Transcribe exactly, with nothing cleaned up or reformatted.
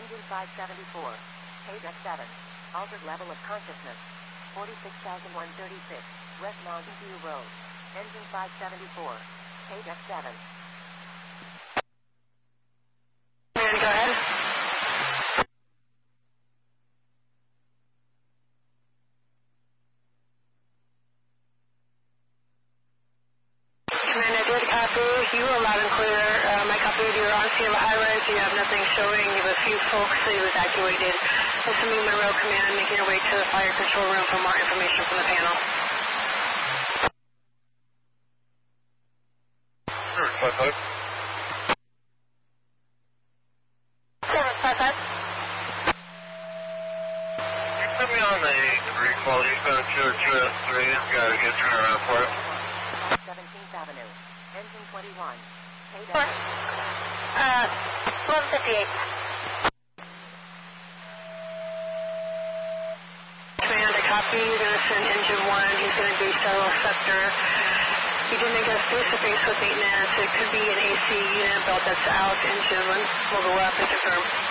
Engine five seventy-four. Page X seven. Altered level of consciousness. forty-six thousand one hundred thirty-six. West Mountain View Road. Engine five seventy-four. Page X seven. And go ahead. Command, I did copy. You were loud and clear. Um, I copied you on scene of a high-rise. You have nothing showing. You have a few folks that you evacuated. Assuming Monroe Command, making your way to the fire control room for more information from the panel. Sure, five five. seven five five. You put me on the debris quality. You've got a two or two S three. Got a good turnaround for it. seventeenth Avenue. Engine twenty-one. Page X Four. Uh, eleven fifty-eight. Command, I copy. You're going to send engine one. He's going to be shuttle sector. You didn't get face-to-face with maintenance. It could be an A C unit belt that's out. Engine one will go up and confirm.